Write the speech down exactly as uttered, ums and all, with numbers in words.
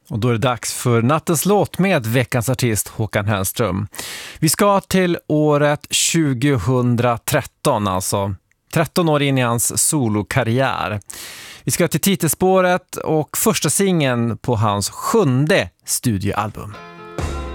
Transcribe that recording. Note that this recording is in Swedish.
Och då är det dags för nattens låt med veckans artist Håkan Hellström. Vi ska till året tjugohundratretton, alltså tretton år in i hans solokarriär. Vi ska till titelspåret och första singeln på hans sjunde studioalbum.